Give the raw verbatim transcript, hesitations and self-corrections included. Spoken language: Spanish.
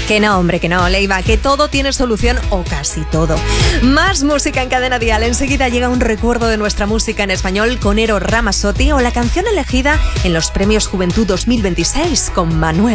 Que no, hombre, que no, Leiva, que todo tiene solución o casi todo. Más música en Cadena Dial. Enseguida llega un recuerdo de nuestra música en español con Eros Ramazzotti o la canción elegida en los Premios Juventud dos mil veintiséis con Manuel.